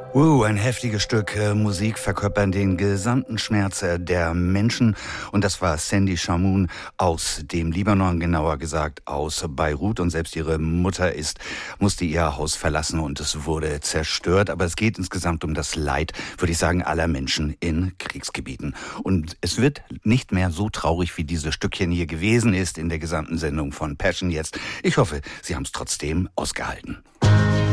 Ein heftiges Stück Musik verkörpern den gesamten Schmerz der Menschen. Und das war Sandy Shamoun aus dem Libanon, genauer gesagt aus Beirut. Und selbst ihre Mutter musste ihr Haus verlassen und es wurde zerstört. Aber es geht insgesamt um das Leid, würde ich sagen, aller Menschen in Kriegsgebieten. Und es wird nicht mehr so traurig, wie dieses Stückchen hier gewesen ist in der gesamten Sendung von Passion jetzt. Ich hoffe, Sie haben es trotzdem ausgehalten.